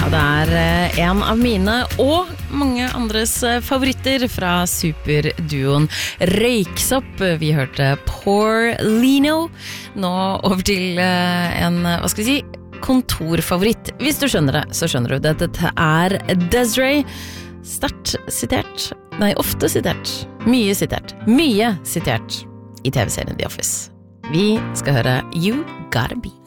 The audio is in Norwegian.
Det en av mine og mange andres favoritter fra superduoen Røyksopp. Vi hørte Poor Lino. Nå over til en, hva skal vi si, kontorfavoritt. Hvis du skjønner det, så skjønner du det. Dette Desiree. Sterkt sitert. Nei, ofte sitert. Mye sitert i TV-serien The Office. Vi skal høre You Gotta Be.